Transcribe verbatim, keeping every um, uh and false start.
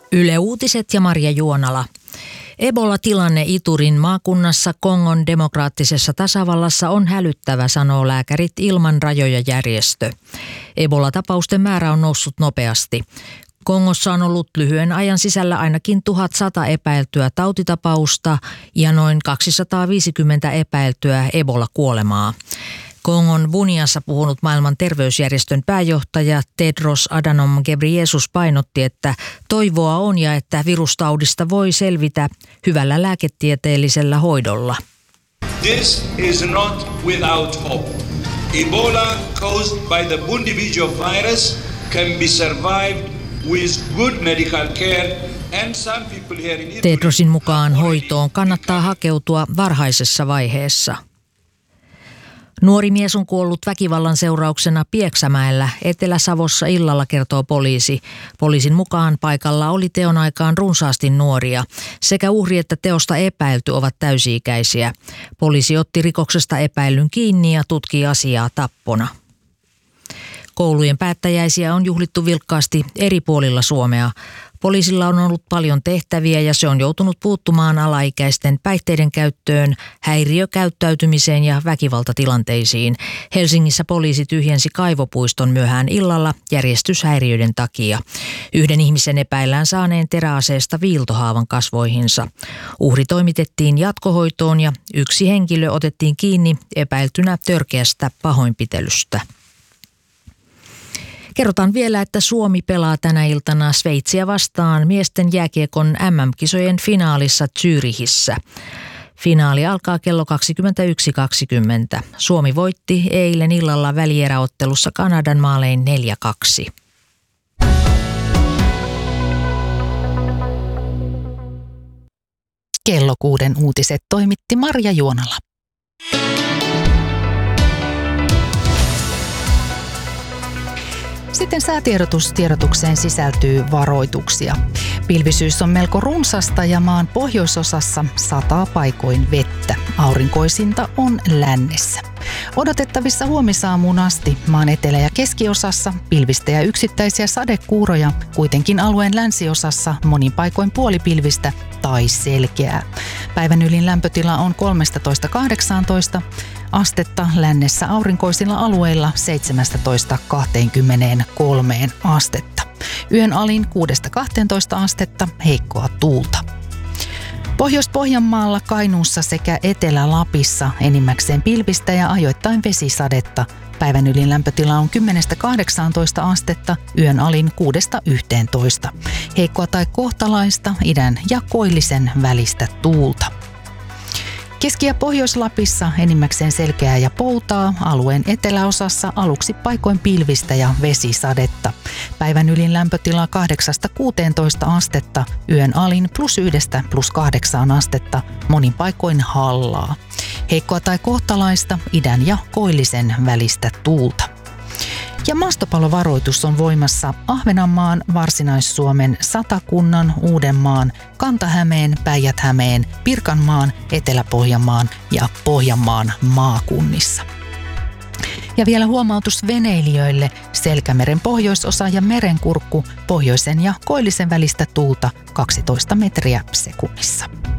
Yle Uutiset ja Marja Juonala. Ebola-tilanne Iturin maakunnassa Kongon demokraattisessa tasavallassa on hälyttävä, sanoo Lääkärit ilman rajoja -järjestö. Ebola-tapausten määrä on noussut nopeasti. Kongossa on ollut lyhyen ajan sisällä ainakin tuhatsata epäiltyä tautitapausta ja noin kaksisataaviisikymmentä epäiltyä Ebola-kuolemaa. Kongon Buniassa puhunut maailman terveysjärjestön pääjohtaja Tedros Adhanom Ghebreyesus painotti, että toivoa on ja että virustaudista voi selvitä hyvällä lääketieteellisellä hoidolla. This is not without hope. Ebola caused by the Bundibugyo virus can be survived with good medical care and some people here in Italy. Tedrosin mukaan hoitoon kannattaa hakeutua varhaisessa vaiheessa. Nuori mies on kuollut väkivallan seurauksena Pieksämäellä Etelä-Savossa illalla, kertoo poliisi. Poliisin mukaan paikalla oli teon aikaan runsaasti nuoria. Sekä uhri että teosta epäilty ovat täysi-ikäisiä. Poliisi otti rikoksesta epäillyn kiinni ja tutkii asiaa tappona. Koulujen päättäjäisiä on juhlittu vilkkaasti eri puolilla Suomea. Poliisilla on ollut paljon tehtäviä ja se on joutunut puuttumaan alaikäisten päihteiden käyttöön, häiriökäyttäytymiseen ja väkivaltatilanteisiin. Helsingissä poliisi tyhjensi kaivopuiston myöhään illalla järjestyshäiriöiden takia. Yhden ihmisen epäillään saaneen teräaseesta viiltohaavan kasvoihinsa. Uhri toimitettiin jatkohoitoon ja yksi henkilö otettiin kiinni epäiltynä törkeästä pahoinpitelystä. Kerrotaan vielä, että Suomi pelaa tänä iltana Sveitsiä vastaan miesten jääkiekon M M-kisojen finaalissa Zürichissä. Finaali alkaa kello kaksikymmentäyksi kaksikymmentä. Suomi voitti eilen illalla välieräottelussa Kanadan maalein neljä kaksi. Kello kuuden uutiset toimitti Marja Juonala. Sitten säätiedotus. Tiedotukseen sisältyy varoituksia. Pilvisyys on melko runsasta ja maan pohjoisosassa sataa paikoin vettä. Aurinkoisinta on lännessä. Odotettavissa huomisaamuun asti maan etelä- ja keskiosassa pilvistä ja yksittäisiä sadekuuroja, kuitenkin alueen länsiosassa monin paikoin puolipilvistä tai selkeää. Päivän ylin lämpötila on kolmetoista kahdeksantoista astetta, lännessä aurinkoisilla alueilla seitsemästätoista kaksikymmentäkolme astetta. Yön alin kuudesta kahteentoista astetta, heikkoa tuulta. Pohjois-Pohjanmaalla, Kainuussa sekä Etelä-Lapissa enimmäkseen pilvistä ja ajoittain vesisadetta. Päivän ylin lämpötila on kymmenestä kahdeksaantoista astetta, yön alin kuudesta yhteentoista. Heikkoa tai kohtalaista idän ja koillisen välistä tuulta. Keski- ja Pohjois-Lapissa enimmäkseen selkeää ja poutaa, alueen eteläosassa aluksi paikoin pilvistä ja vesisadetta. Päivän ylin lämpötila kahdeksasta kuuteentoista astetta, yön alin plus yhdestä plus kahdeksaan astetta, monin paikoin hallaa. Heikkoa tai kohtalaista idän ja koillisen välistä tuulta. Ja maastopallovaroitus on voimassa Ahvenanmaan, Varsinais-Suomen, Satakunnan, Uudenmaan, Kanta-Hämeen, Päijät-Hämeen, Pirkanmaan, Etelä-Pohjanmaan ja Pohjanmaan maakunnissa. Ja vielä huomautus veneilijöille: Selkämeren pohjoisosa ja merenkurkku, pohjoisen ja koillisen välistä tuulta kaksitoista metriä sekunnissa.